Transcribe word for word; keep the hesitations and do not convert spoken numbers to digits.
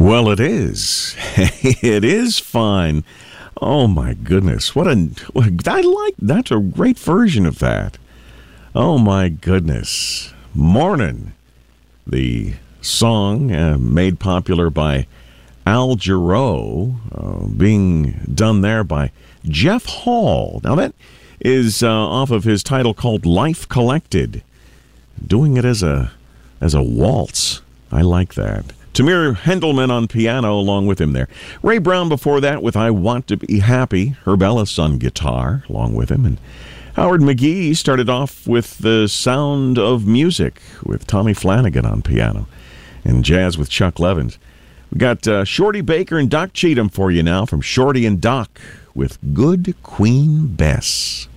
Well, it is. It is fine. Oh, my goodness. What a, what a... I like... That's a great version of that. Oh, my goodness. Morning. The song uh, made popular by Al Jarreau, uh, being done there by Jeff Hall. Now, that is uh, off of his title called Life Collected. Doing it as a as a waltz. I like that. Tamir Hendelman on piano along with him there. Ray Brown before that with I Want to Be Happy. Herb Ellis on guitar along with him. And Howard McGee started off with The Sound of Music with Tommy Flanagan on piano. And jazz with Chuck Levins. We got uh, Shorty Baker and Doc Cheatham for you now from Shorty and Doc with Good Queen Bess.